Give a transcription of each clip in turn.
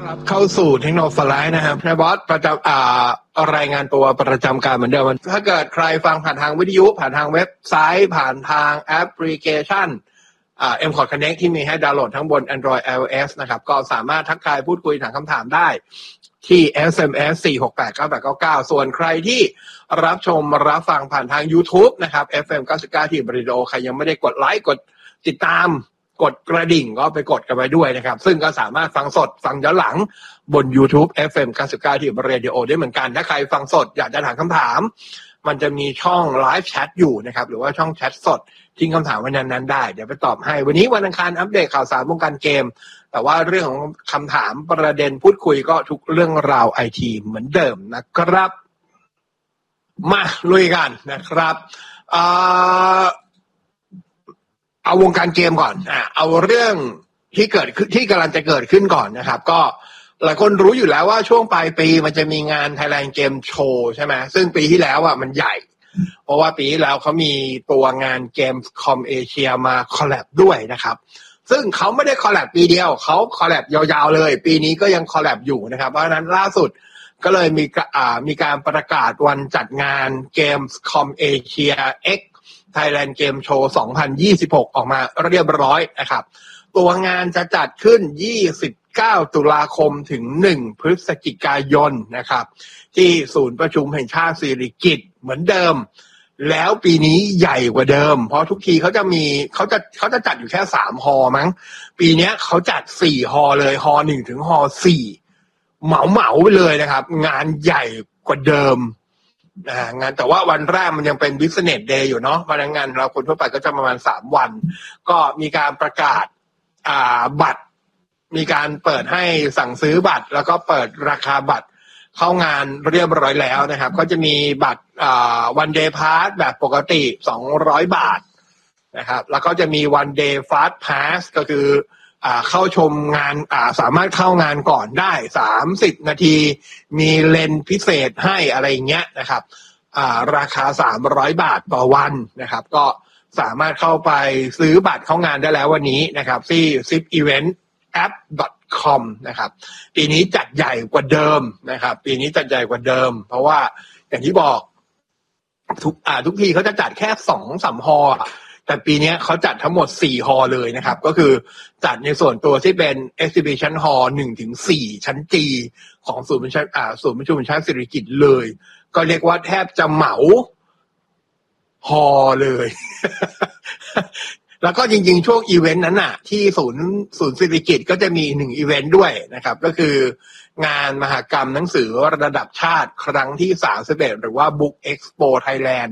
ครับเข้าสู่เทคโนโลยีนะครับนายบอสประจำรายงานตัวประจำการเหมือนเดิมถ้าเกิดใครฟังผ่านทางวิทยุผ่านทางเว็บไซต์ผ่านทางแอปพลิเคชันM-Port Connect ที่มีให้ดาวน์โหลดทั้งบน Android iOS นะครับก็สามารถทักทายพูดคุยถามคำถามได้ที่ SMS 4689899ส่วนใครที่รับชมรับฟังผ่านทาง YouTube นะครับ FM 99ที่บริโดใครยังไม่ได้กดไลค์กดติดตามกดกระดิ่งก็ไปกดกันไปด้วยนะครับซึ่งก็สามารถฟังสดฟังย้อนหลังบน YouTube FM 99ที่บริโดได้เหมือนกันถ้าใครฟังสดอยากจะถามคำถามมันจะมีช่องไลฟ์แชทอยู่นะครับหรือว่าช่องแชทสดทิ้งคำถามไว้นั้นได้เดี๋ยวไปตอบให้วันนี้วันอังคารอัปเดตข่าวสารวงการเกมแต่ว่าเรื่องของคำถามประเด็นพูดคุยก็ทุกเรื่องราวไอทีเหมือนเดิมนะครับมาลุยกันนะครับเอาวงการเกมก่อนเอาเรื่องที่เกิดขึ้นที่กำลังจะเกิดขึ้นก่อนนะครับก็หลายคนรู้อยู่แล้วว่าช่วงปลายปีมันจะมีงาน Thailand Game Show ใช่ไหมซึ่งปีที่แล้วมันใหญ่เพราะว่าปีที่แล้วเขามีตัวงาน Gamescom Asia มาคอลแลบด้วยนะครับซึ่งเขาไม่ได้คอลแลบปีเดียวเขาคอลแลบยาวๆเลยปีนี้ก็ยังคอลแลบอยู่นะครับเพราะฉะนั้นล่าสุดก็เลยมีการประกาศวันจัดงาน Gamescom Asia X Thailand Game Show 2026 ออกมาเรียบร้อยนะครับตัวงานจะจัดขึ้น29ตุลาคมถึง1พฤศจิกายนนะครับที่ศูนย์ประชุมแห่งชาติสิริกิติ์เหมือนเดิมแล้วปีนี้ใหญ่กว่าเดิมเพราะทุกทีเขาจะจัดอยู่แค่3ฮอลล์มั้งปีนี้เขาจัด4ฮอลล์เลยฮอลล์1ถึงฮอลล์4เหมาไปเลยนะครับงานใหญ่กว่าเดิมงานแต่ว่าวันแรกมันยังเป็น Business Day อยู่เนาะพนักงานเราคนทั่วไปก็จะประมาณ3วันก็มีการประกาศบัตรมีการเปิดให้สั่งซื้อบัตรแล้วก็เปิดราคาบัตรเข้างานเรียบร้อยแล้วนะครับก็จะมีบัตรone day pass แบบปกติ200บาทนะครับแล้วก็จะมี one day fast pass ก็คือเข้าชมงานสามารถเข้างานก่อนได้30นาทีมีเลนพิเศษให้อะไรอย่างเงี้ยนะครับราคา300บาทต่อวันนะครับก็สามารถเข้าไปซื้อบัตรเข้างานได้แล้ววันนี้นะครับที่ zipeventapp.com นะครับปีนี้จัดใหญ่กว่าเดิมนะครับปีนี้จัดใหญ่กว่าเดิมเพราะว่าอย่างที่บอกทุกทีเขาจะจัดแค่ 2-3 ฮอลล์แต่ปีนี้เขาจัดทั้งหมด4ฮอลล์เลยนะครับก็คือจัดในส่วนตัวที่เป็น Exhibition Hall 1-4 ชั้น G ของศูนย์ประชุมแห่งชาติสิริกิติ์เลยก็เรียกว่าแทบจะเหมาฮอลเลย แล้วก็จริงๆช่วงอีเวนต์นั้นน่ะที่ศูนย์สิริกิติ์ก็จะมี1อีเวนต์ด้วยนะครับก็คืองานมหกรรมหนังสือระดับชาติครั้งที่31หรือว่า Book Expo Thailand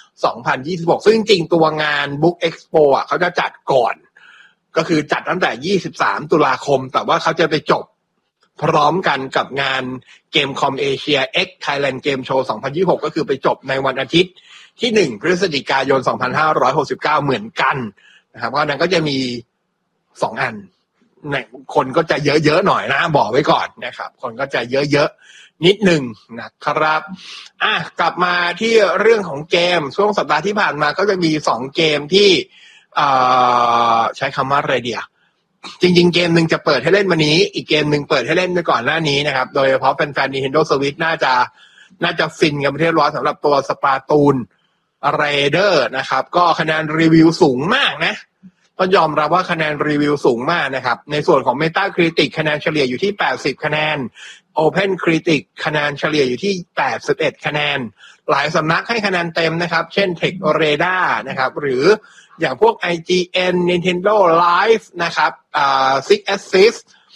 2026ซึ่งจริงๆตัวงาน Book Expo เขาจะจัดก่อนก็คือจัดตั้งแต่23ตุลาคมแต่ว่าเขาจะไปจบพร้อมกันกับงาน Gamescom Asia X Thailand Game Show 2026ก็คือไปจบในวันอาทิตย์ที่1พฤศจิกายน2569เหมือนกันนะครับเพราะนั้นก็จะมี2อันคนก็จะเยอะๆหน่อยนะบอกไว้ก่อนนะครับคนก็จะเยอะๆนิดนึงนะครับกลับมาที่เรื่องของเกมช่วงสัปดาห์ที่ผ่านมาก็จะมี2เกมที่ใช้คำว่าอะไรเดียวจริงๆเกมหนึ่งจะเปิดให้เล่นวันนี้อีกเกมหนึ่งเปิดให้เล่นไปก่อนหน้านี้นะครับโดยเฉพาะแฟนๆ Nintendo Switch น่าจะฟินกันเรียบร้อยสำหรับตัว Splatoon Raider นะครับก็คะแนนรีวิวสูงมากนะต้องยอมรับว่าคะแนนรีวิวสูงมากนะครับในส่วนของ Metacritic คะแนนเฉลี่ยอยู่ที่80คะแนน Open Critic คะแนนเฉลี่ยอยู่ที่81คะแนนหลายสำนักให้คะแนนเต็มนะครับเช่น TechRadar นะครับหรืออย่างพวก IGN Nintendo Live นะครับSix Axis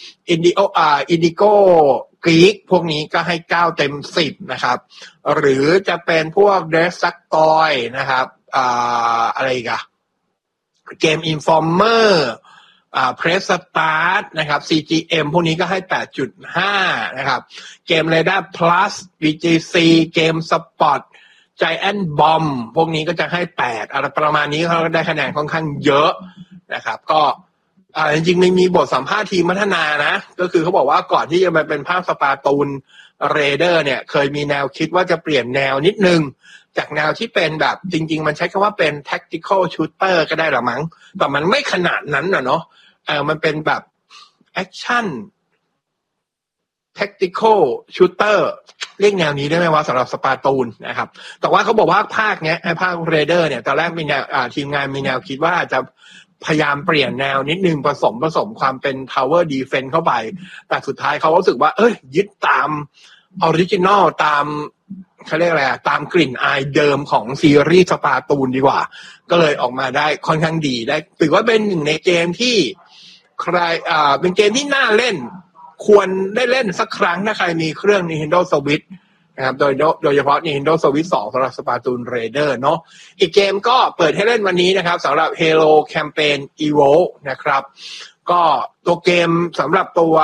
Indigo Geek พวกนี้ก็ให้9เต็ม10นะครับหรือจะเป็นพวก Destructoid นะครับอะไรอีกอะ Game Informer Press Start นะครับ CGM พวกนี้ก็ให้ 8.5 นะครับ Game Radar Plus VGC Game Spot Giant Bomb พวกนี้ก็จะให้8อะไรประมาณนี้เขาก็ได้คะแนนค่อนข้างเยอะนะครับก็จริงๆไม่มีบทสัมภาษณ์ทีมพัฒนานะก็คือเขาบอกว่าก่อนที่จะมาเป็นภาคสปาตูนเรเดอร์เนี่ยเคยมีแนวคิดว่าจะเปลี่ยนแนวนิดนึงจากแนวที่เป็นแบบจริงๆมันใช้คำว่าเป็น tactical shooter ก็ได้หรอมั้งแต่มันไม่ขนาดนั้นเนาะมันเป็นแบบแอคชั่น tactical shooter เรียกแนวนี้ได้ไหมว่าสำหรับสปาตูนนะครับแต่ว่าเขาบอกว่าภาคเนี้ยภาค Raider เนี่ยตอนแรกมีแนวทีมงานมีแนวคิดว่าจะพยายามเปลี่ยนแนวนิดนึงผสมความเป็น Tower Defense เข้าไปแต่สุดท้ายเขารู้สึกว่ายึดตามออริจินอลตามเขาเรียกอะไรตามกลิ่นอายเดิมของซีรีส์สปาตูนดีกว่าก็เลยออกมาได้ค่อนข้างดีได้ถือว่าเป็นหนึ่งในเกมที่ใครเป็นเกมที่น่าเล่นควรได้เล่นสักครั้งถ้าใครมีเครื่อง Nintendo Switch นะครับโดยเฉพาะ Nintendo Switch 2สำหรับ Splatoon Raider เนาะอีกเกมก็เปิดให้เล่นวันนี้นะครับสำหรับ Halo Campaign Evolve นะครับก็ตัวเกมสำหรับตัว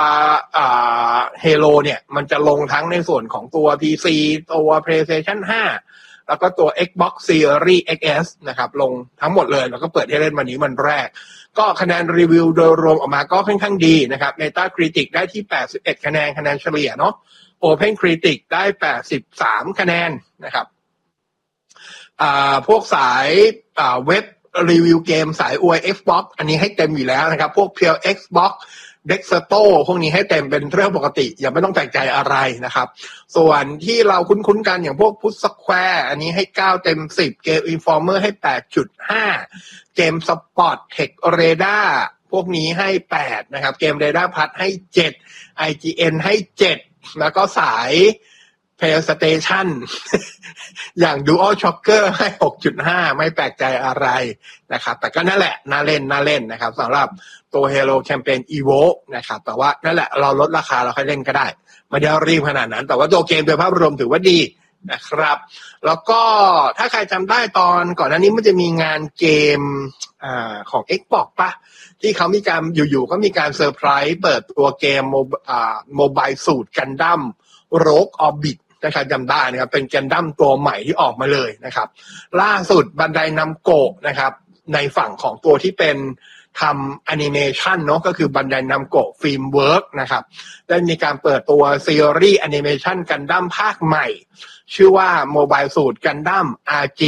Halo เนี่ยมันจะลงทั้งในส่วนของตัว PC ตัว PlayStation 5 แล้วก็ตัว Xbox Series XS นะครับลงทั้งหมดเลยแล้วก็เปิดให้เล่นวันนี้วันแรกก็คะแนนรีวิวโดยรวมออกมาก็ค่อนข้างดีนะครับ Metacritic ได้ที่81คะแนนเฉลี่ยเนาะ Open Critic ได้83คะแนนนะครับพวกสายเว็บรีวิวเกมสายอวย Xbox อันนี้ให้เต็มอยู่แล้วนะครับพวก Pure Xbox Dexerto พวกนี้ให้เต็มเป็นเรื่องปกติอย่าไม่ต้องแปลกใจอะไรนะครับส่วนที่เราคุ้นๆกันอย่างพวก Push Square อันนี้ให้9เต็ม10 Game Informer ให้ 8.5 เกม Spot Tech Radar พวกนี้ให้8นะครับเกม Radar Plus ให้7 IGN ให้7แล้วก็สาย PlayStation อย่าง Dual Shocker ให้ 6.5 ไม่แปลกใจอะไรนะครับแต่ก็นั่นแหละน่าเล่นนะครับสำหรับตัว Halo Campaign Evolve นะครับแต่ว่านั่นแหละเราลดราคาเราค่อยเล่นก็ได้ไม่ได้รีบขนาดนั้นแต่ว่าตัวเกมโดยภาพรวมถือว่าดีนะครับแล้วก็ถ้าใครจำได้ตอนก่อนหน้านี้มันจะมีงานเกมของ Xbox ป่ะที่เขามีการอยู่ๆก็มีการเซอร์ไพรส์เปิดตัวเกมโมบายสูตรกันดั้มโรกออร์บิทนะครับจำได้นะครับเป็นกันดั้มตัวใหม่ที่ออกมาเลยนะครับล่าสุดบันไดนัมโกะนะครับในฝั่งของตัวที่เป็นทำแอนิเมชันเนาะก็คือบันไดนัมโกะฟิล์มเวิร์กนะครับได้มีการเปิดตัวซีรีส์แอนิเมชันกันดั้มภาคใหม่ชื่อว่าโมบายสูตรกันดั้ม RG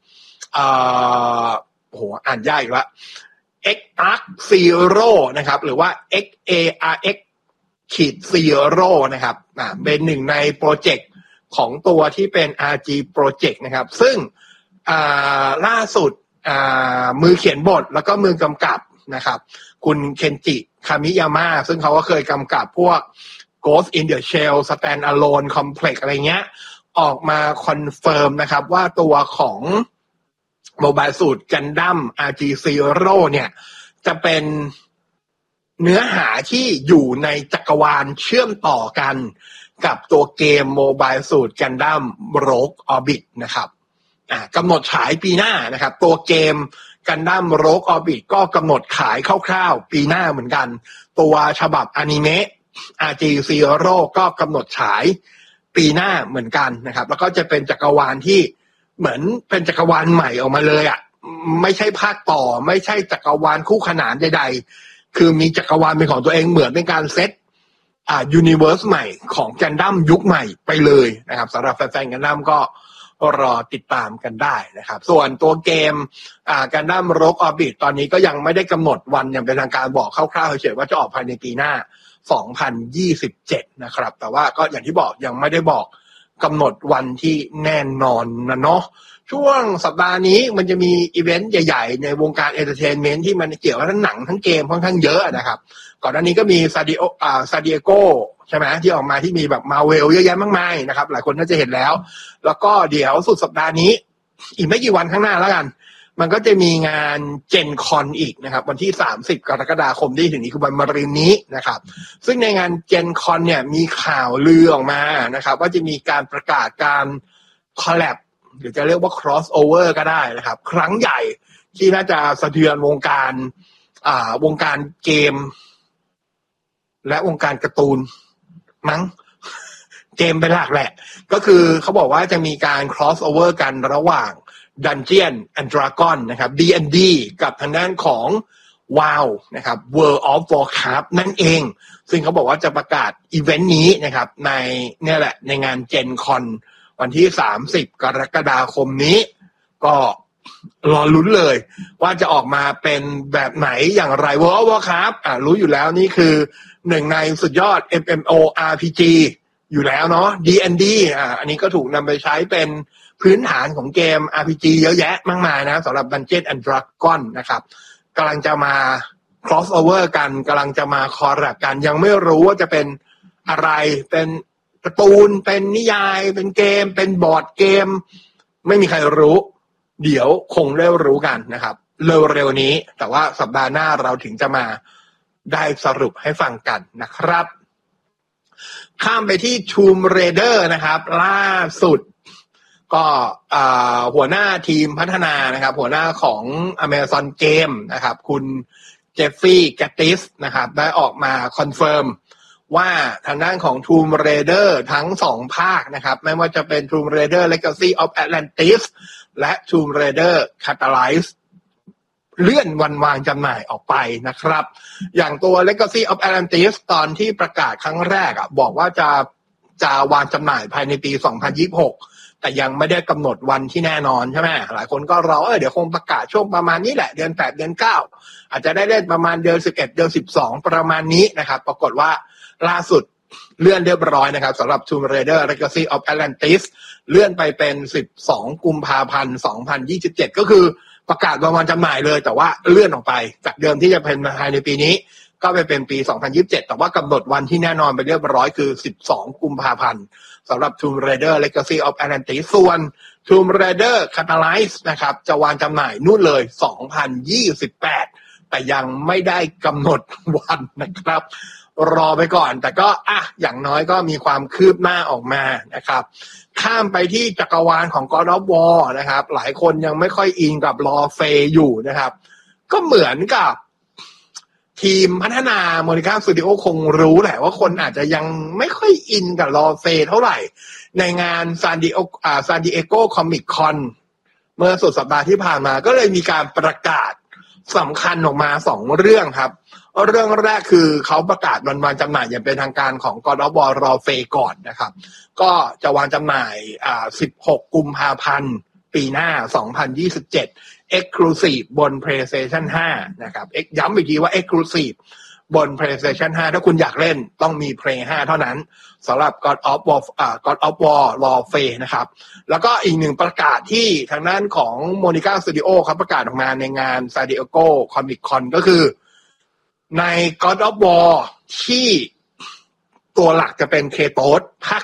อ่านยากอีกละ XARC Zero นะครับหรือว่า XARX Zero นะครับเป็นหนึ่งในโปรเจกต์ของตัวที่เป็น RG Project นะครับซึ่งล่าสุดมือเขียนบทแล้วก็มือกำกับนะครับคุณเคนจิคามิยาม่าซึ่งเขาก็เคยกำกับพวก Ghost in the Shell Standalone Complex อะไรเงี้ยออกมาคอนเฟิร์มนะครับว่าตัวของโมบายสูตรกันดั้ม RG Zero เนี่ยจะเป็นเนื้อหาที่อยู่ในจักรวาลเชื่อมต่อกันกับตัวเกมโมบายสูตรกันดั้มโรกออร์บิทนะครับกำหนดฉายปีหน้านะครับตัวเกมกันดั้มโรกออร์บิทก็กำหนดขายคร่าวๆปีหน้าเหมือนกันตัวฉบับอนิเมะ RG Zero ก็กำหนดฉายปีหน้าเหมือนกันนะครับแล้วก็จะเป็นจักรวาลที่เหมือนเป็นจักรวาลใหม่ออกมาเลยไม่ใช่ภาคต่อไม่ใช่จักรวาลคู่ขนานใดๆคือมีจักรวาลเป็นของตัวเองเหมือนเป็นการเซตยูนิเวอร์สใหม่ของกันดั้มยุคใหม่ไปเลยนะครับสำหรับแฟนๆกันดั้มก็รอติดตามกันได้นะครับส่วนตัวเกมกันดั้มโรกออร์บิทตอนนี้ก็ยังไม่ได้กำหนดวันอย่างเป็นทางการบอกคร่าวๆเฉยๆว่าจะออกภายในปีหน้า2027นะครับแต่ว่าก็อย่างที่บอกยังไม่ได้บอกกำหนดวันที่แน่นอนนะเนาะช่วงสัปดาห์นี้มันจะมีอีเวนต์ใหญ่ๆในวงการเอนเตอร์เทนเมนต์ที่มันเกี่ยวกับทั้งหนังทั้งเกมค่อนข้างเยอะนะครับก่อนหน้านี้ก็มีซาดิเอโกใช่ไหมที่ออกมาที่มีแบบมาเวลเยอะแยะมากมายนะครับหลายคนน่าจะเห็นแล้วแล้วก็เดี๋ยวสุดสัปดาห์นี้อีกไม่กี่วันข้างหน้าแล้วกันมันก็จะมีงานเจนคอนอีกนะครับวันที่30กรกฎาคมที่ถึงนี้คือวันมะรืนนี้นะครับซึ่งในงานเจนคอนเนี่ยมีข่าวลือออกมานะครับว่าจะมีการประกาศการคอลแลบหรือจะเรียกว่า crossover ก็ได้นะครับครั้งใหญ่ที่น่าจะสะเทือนวงการเกมและวงการการ์ตูนมั้งเกมเป็นหลักแหละก็คือเขาบอกว่าจะมีการ crossover กันระหว่าง Dungeons and Dragons นะครับ D&D กับทางด้านของ WoW นะครับ World of Warcraft นั่นเองซึ่งเขาบอกว่าจะประกาศอีเวนต์นี้นะครับในเนี่ยแหละในงาน Gen Con วันที่30กรกฎาคมนี้ก็รอลุ้นเลยว่าจะออกมาเป็นแบบไหนอย่างไรครับรู้อยู่แล้วนี่คือหนึ่งในสุดยอด MMORPG อยู่แล้วเนาะ D&D อันนี้ก็ถูกนำไปใช้เป็นพื้นฐานของเกม RPG เยอะแยะมากมายนะสำหรับ Dungeons and Dragons นะครับกำลังจะมา crossover กันกำลังจะมาคอลแลบกันยังไม่รู้ว่าจะเป็นอะไรเป็นการ์ตูนเป็นนิยายเป็นเกมเป็นบอร์ดเกมไม่มีใครรู้เดี๋ยวคงได้รู้กันนะครับเร็วๆนี้แต่ว่าสัปดาห์หน้าเราถึงจะมาได้สรุปให้ฟังกันนะครับข้ามไปที่ Tomb Raider นะครับล่าสุดก็หัวหน้าทีมพัฒนานะครับหัวหน้าของ Amazon Game นะครับคุณเจฟฟี่แกตติสนะครับได้ออกมาคอนเฟิร์มว่าทางด้านของ Tomb Raider ทั้ง2ภาคนะครับไม่ว่าจะเป็น Tomb Raider Legacy of Atlantis และ Tomb Raider Catalyst เลื่อนวันวางจำหน่ายออกไปนะครับอย่างตัว Legacy of Atlantis ตอนที่ประกาศครั้งแรกบอกว่าจะวางจำหน่ายภายในปี 2026 แต่ยังไม่ได้กำหนดวันที่แน่นอนใช่ไหมหลายคนก็รอเดี๋ยวคงประกาศช่วงประมาณนี้แหละเดือน8เดือน9อาจจะได้เล่นประมาณเดือน11เดือน12ประมาณนี้นะครับปรากฏว่าล่าสุดเลื่อนเรียบร้อยนะครับสำหรับ Tomb Raider Legacy of Atlantis เลื่อนไปเป็น12กุมภาพันธ์2027ก็คือประกาศวันจำหน่ายเลยแต่ว่าเลื่อนออกไปจากเดิมที่จะเป็นภายในปีนี้ก็ไปเป็นปี2027แต่ว่ากำหนดวันที่แน่นอนไปเรียบร้อยคือ12กุมภาพันธ์สำหรับ Tomb Raider Legacy of Atlantis ส่วน Tomb Raider Catalyst นะครับจะวางจำหน่ายนู่นเลย2028แต่ยังไม่ได้กำหนดวันนะครับรอไปก่อนแต่ก็อย่างน้อยก็มีความคืบหน้าออกมานะครับข้ามไปที่จักรวาลของ God of War นะครับหลายคนยังไม่ค่อยอินกับลอเฟย์อยู่นะครับก็เหมือนกับทีมพัฒนา Monica Studio คงรู้แหละว่าคนอาจจะยังไม่ค่อยอินกับลอเฟย์เท่าไหร่ในงานซานดิเอโกคอมิคคอนเมื่อสุดสัปดาห์ที่ผ่านมาก็เลยมีการประกาศสำคัญออกมา2เรื่องครับเรื่องแรกคือเขาประกาศวันวางจำหน่ายอย่างเป็นทางการของ God of War รอเฟย์ก่อนนะครับก็จะวางจำหน่าย16กุมภาพันธ์ปีหน้า2027 Exclusive บน PlayStation 5นะครับย้ำอีกทีว่า Exclusive บน PlayStation 5ถ้าคุณอยากเล่นต้องมี Play 5เท่านั้นสำหรับ God of War รอเฟย์นะครับแล้วก็อีกหนึ่งประกาศที่ทางด้านของ Monica Studio เขาประกาศออกมาในงาน San Diego Comic Con ก็คือใน God of War ที่ตัวหลักจะเป็นเคโตสภาค